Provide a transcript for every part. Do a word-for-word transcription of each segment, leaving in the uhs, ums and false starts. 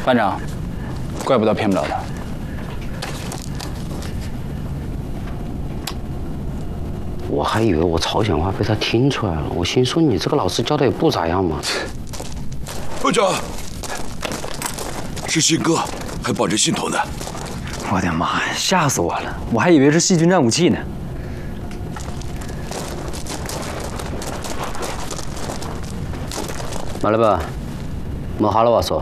班长，怪不得骗不了他。 我还以为我朝鲜话被他听出来了，我心说你这个老师教的也不咋样嘛。 班长，是信哥，还绑着信头呢。 我的妈呀，吓死我了！我还以为是细菌战武器呢。 말해봐, 뭐 하러 왔어?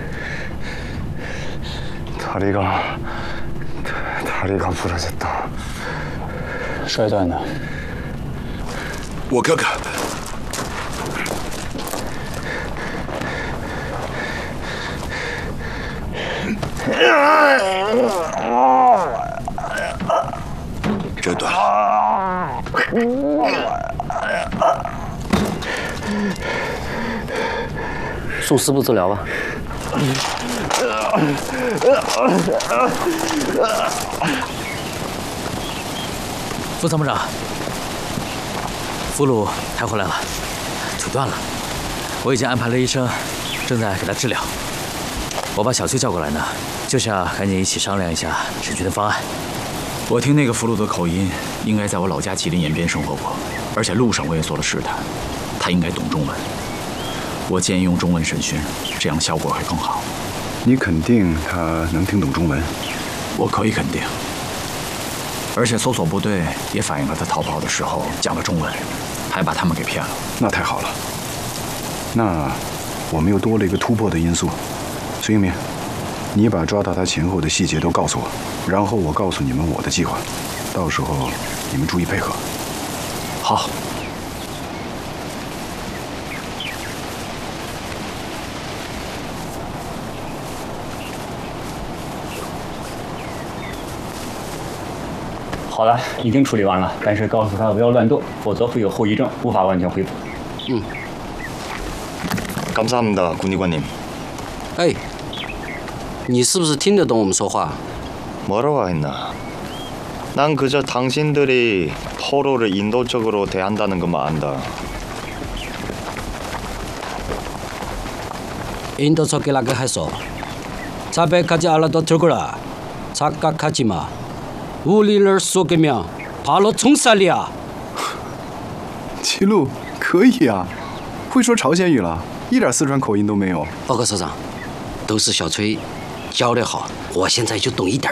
다리가 다리가 부러졌다. 摔断的。 我看看。这断了。 送师部治疗吧。 副参谋长，俘虏抬回来了，腿断了，我已经安排了医生，正在给他治疗。我把小崔叫过来呢，就是要赶紧一起商量一下审讯的方案。 我听那个俘虏的口音，应该在我老家吉林延边生活过，而且路上我也做了试探，他应该懂中文。我建议用中文审讯，这样效果会更好。 你肯定他能听懂中文？ 我可以肯定。而且搜索部队也反映了他逃跑的时候讲了中文，还把他们给骗了。 那太好了。那我们又多了一个突破的因素。孙英明，你把抓到他前后的细节都告诉我，然后我告诉你们我的计划，到时候你们注意配合。 好。 好了，已经处理完了，但是告诉他不要乱动，否则会有后遗症，无法完全恢复。 嗯。 감사합니다, 군의관님. 哎，你是不是听得懂我们说话？ 뭐라고 했나? 난 그저 당신들이 서로를 인도적으로 대한다는 것만 안다. 인도적이라고 해서 자백하지 않아도 되거라. 착각하지 마. 우리를 속이면 바로 총살이야. 齐路可以啊，会说朝鲜语了，一点四川口音都没有。 报告首长，都是小崔教得好，我现在就懂一点。